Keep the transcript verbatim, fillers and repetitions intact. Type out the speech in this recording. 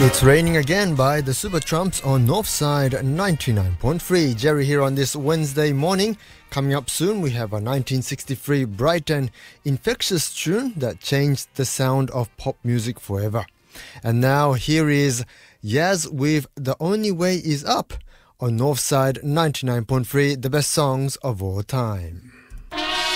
It's Raining Again by the Super Trumps on Northside ninety-nine point three. Jerry here on this Wednesday morning. Coming up soon, we have a nineteen sixty-three bright and infectious tune that changed the sound of pop music forever. And now here is Yaz with The Only Way Is Up on Northside ninety-nine point three, the best songs of all time.